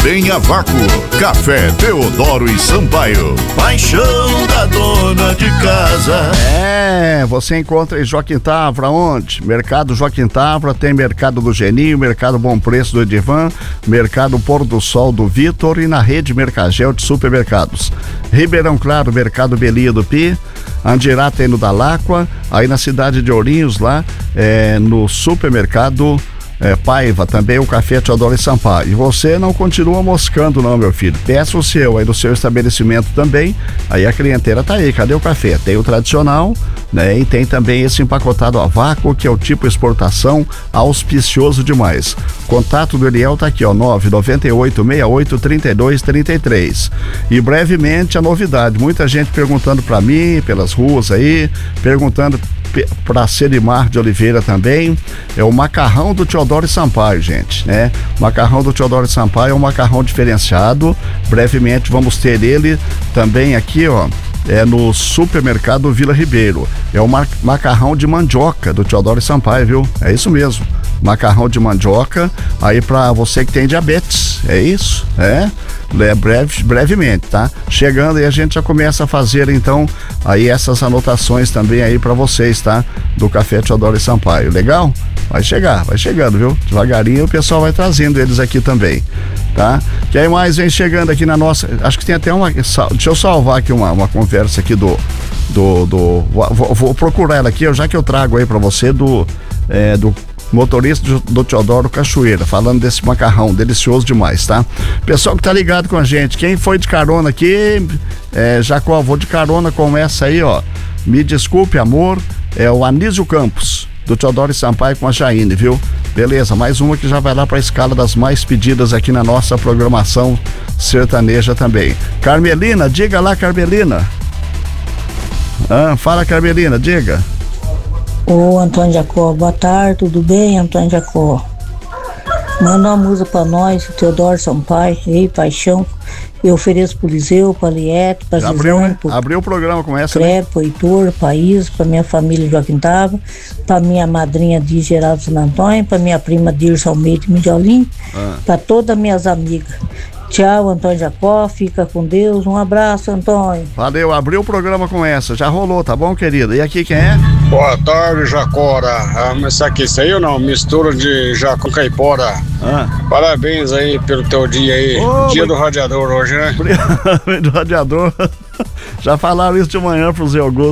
tem a Vácuo. Café Teodoro e Sampaio. Paixão da dona de casa. Você encontra em Joaquim Tavra onde? Mercado Joaquim Tavra, tem Mercado do Geninho, Mercado Bom Preço do Edivan, Mercado Pôr do Sol do Vitor e na rede Mercagel de supermercados. Ribeirão Claro, Mercado Belia do Pi, Andirá tem no Dalacqua, aí na cidade de Ourinhos lá, no supermercado Paiva, também o Café Teodoro e Sampaio. E você não continua moscando não, meu filho, peça o seu aí no seu estabelecimento também, aí a clientela tá aí, cadê o café? Tem o tradicional, né? E tem também esse empacotado a vácuo, que é o tipo exportação, auspicioso demais. Contato do Eliel tá aqui, ó, 998683233. E brevemente a novidade, muita gente perguntando pra mim, pelas ruas aí, perguntando para Selimar de Oliveira também, é o macarrão do Teodoro e Sampaio, gente, né? Macarrão do Teodoro e Sampaio é um macarrão diferenciado, brevemente vamos ter ele também aqui, ó, no supermercado Vila Ribeiro. É o macarrão de mandioca do Teodoro e Sampaio, viu? É isso mesmo, macarrão de mandioca, aí para você que tem diabetes, é isso? Brevemente, tá? Chegando aí a gente já começa a fazer então aí essas anotações também aí para vocês, tá? Do Café Teodoro e Sampaio, legal? Vai chegando, viu? Devagarinho o pessoal vai trazendo eles aqui também, tá? Quem mais vem chegando aqui na nossa, acho que tem até deixa eu salvar aqui uma conversa aqui vou procurar ela aqui, já que eu trago aí para você do motorista do Teodoro Cachoeira, falando desse macarrão, delicioso demais, tá? Pessoal que tá ligado com a gente, quem foi de carona aqui, Jacó, vou de carona com essa aí, ó, me desculpe, amor, é o Anísio Campos, do Teodoro e Sampaio com a Jaine, viu? Beleza, mais uma que já vai lá pra escala das mais pedidas aqui na nossa programação sertaneja também. Carmelina, diga lá, Carmelina. Fala, Carmelina, diga. Ô, Antônio Jacó, boa tarde, tudo bem, Antônio Jacó? Manda uma música pra nós, o Teodoro Sampaio, Ei Paixão. Eu ofereço pro Liseu, pra Liette, pra Zizane, abriu o programa com essa, né? Pro Heitor, pra Isa, pra minha família Joaquim Tava, pra minha madrinha de Geraldo San Antônio, pra minha prima Dirce Almeida e Midiolim, pra todas minhas amigas. Tchau, Antônio Jacó, fica com Deus, um abraço, Antônio. Valeu, abriu o programa com essa, já rolou, tá bom, querida? E aqui quem é? Boa tarde, Jacora. Mas isso aí ou não? Mistura de Jacó com Caipora. Parabéns aí pelo teu dia aí. Dia do radiador hoje, né? Do radiador. Já falaram isso de manhã pro Zé Augusto.